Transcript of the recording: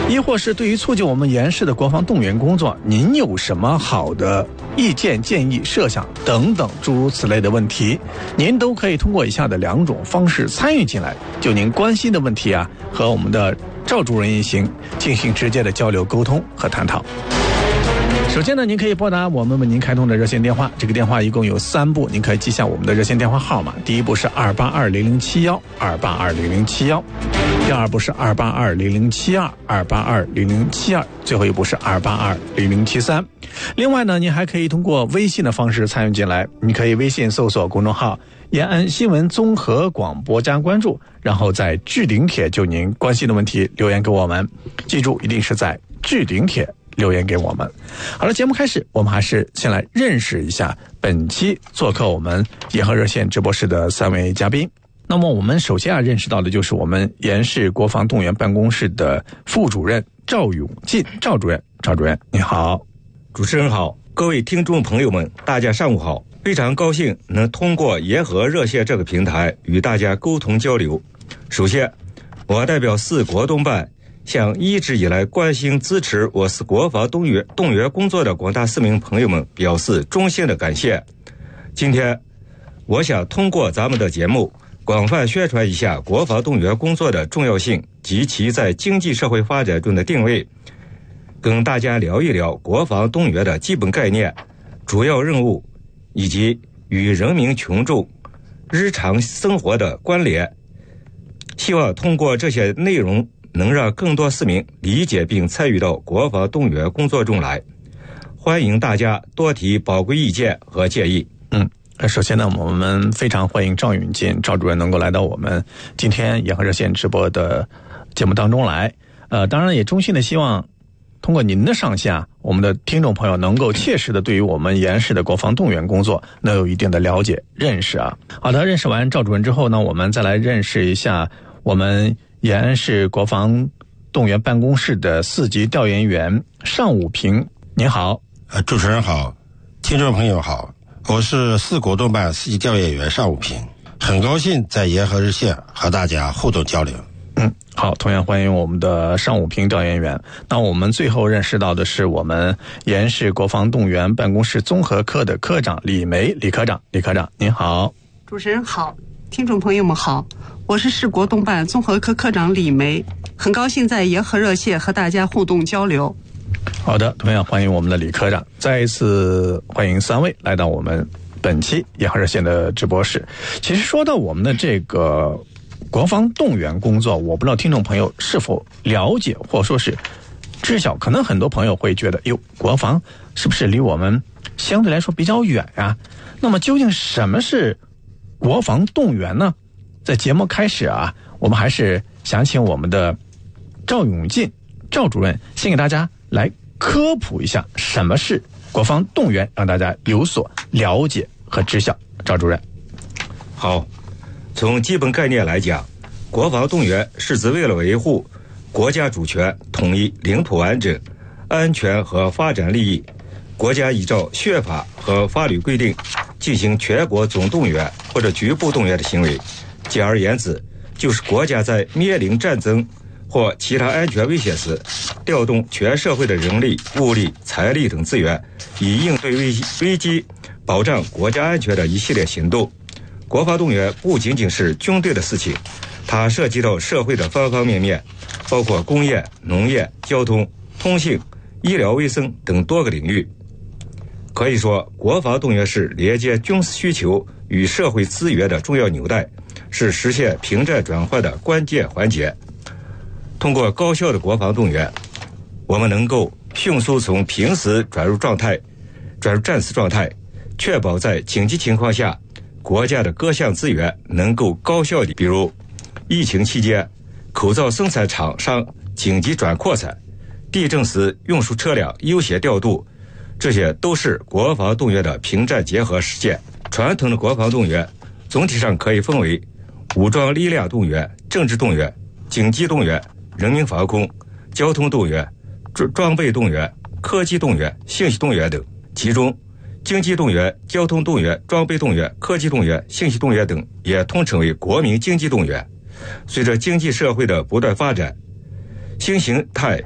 亦或是对于促进我们延世的国防动员工作，您有什么好的意见、建议、设想等等诸如此类的问题，您都可以通过以下的2种方式参与进来，就您关心的问题啊，和我们的赵主任一行进行直接的交流沟通和探讨。首先呢，您可以拨打我们为您开通的热线电话，这个电话一共有3部，您可以记下我们的热线电话号码。第一部是2820071，2820071，第二部是2820072，2820072，最后一部是2820073。另外呢，您还可以通过微信的方式参与进来，你可以微信搜索公众号延安新闻综合广播加关注，然后在置顶帖就您关心的问题留言给我们，记住一定是在置顶帖留言给我们。好了，节目开始，我们还是先来认识一下本期做客我们延和热线直播室的3位嘉宾。那么我们首先认识到的就是我们延世国防动员办公室的副主任赵永进赵主任。赵主任你好。 主持人好，各位听众朋友们，大家上午好。非常高兴能通过延和热线这个平台与大家沟通交流。首先，我代表市国动办向一直以来关心支持我市国防动员工作的广大市民朋友们表示衷心的感谢。今天我想通过咱们的节目广泛宣传一下国防动员工作的重要性及其在经济社会发展中的定位，跟大家聊一聊国防动员的基本概念、主要任务以及与人民群众日常生活的关联。希望通过这些内容能让更多市民理解并参与到国防动员工作中来，欢迎大家多提宝贵意见和建议。 首先呢，我们非常欢迎赵永进赵主任能够来到我们今天延和热线直播的节目当中来。当然也衷心的希望通过您的上下，我们的听众朋友能够切实的对于我们延世的国防动员工作能有一定的了解认识啊。好的，认识完赵主任之后呢，我们再来认识一下我们延安市国防动员办公室的4级调研员尚武平。您好。 主持人好，听众朋友好，我是市国动办4级调研员尚武平，很高兴在延和热线和大家互动交流。 好，同样欢迎我们的尚武平调研员。那我们最后认识到的是我们延市国防动员办公室综合科的科长李梅。李科长您好。 主持人好，听众朋友们好，我是市国动办综合科科长李梅，很高兴在延和热线和大家互动交流。 好的，同样欢迎我们的李科长，再一次欢迎3位来到我们本期延和热线的直播室。其实说到我们的这个国防动员工作，我不知道听众朋友是否了解或说是知晓，可能很多朋友会觉得国防是不是离我们相对来说比较远啊？那么究竟什么是国防动员呢？在节目开始啊，我们还是想请我们的赵永进赵主任先给大家来科普一下什么是国防动员，让大家有所了解和知晓。赵主任。 好，从基本概念来讲，国防动员是指为了维护国家主权、统一、领土完整、安全和发展利益，国家依照宪法和法律规定进行全国总动员或者局部动员的行为。简而言之，就是国家在面临战争或其他安全危险时，调动全社会的人力、物力、财力等资源，以应对危机、保障国家安全的一系列行动。国防动员不仅仅是军队的事情，它涉及到社会的方方面面，包括工业、农业、交通、通信、医疗卫生等多个领域。可以说，国防动员是连接军事需求与社会资源的重要纽带，是实现平战转换的关键环节。通过高效的国防动员，我们能够迅速从平时转入战时状态，确保在紧急情况下国家的各项资源能够高效地，比如疫情期间口罩生产厂商紧急转扩产，地震时运输车辆优先调度，这些都是国防动员的平战结合实践。传统的国防动员总体上可以分为武装力量动员、政治动员、经济动员、人民防空、交通动员、装备动员、科技动员、信息动员等。其中经济动员、交通动员、装备动员、科技动员、信息动员等也通称为国民经济动员。随着经济社会的不断发展，新形态